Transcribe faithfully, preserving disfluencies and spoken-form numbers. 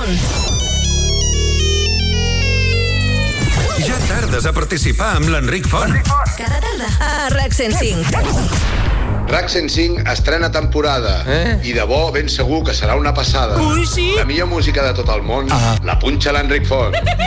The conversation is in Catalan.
Font. Ja tardes a participar amb l'Enric Font. Cada tarda a RAC cent cinc. RAC cent cinc estrena temporada eh? i de bo ben segur que serà una passada. Ui, sí? La millor música de tot el món ah. la punxa l'Enric Font.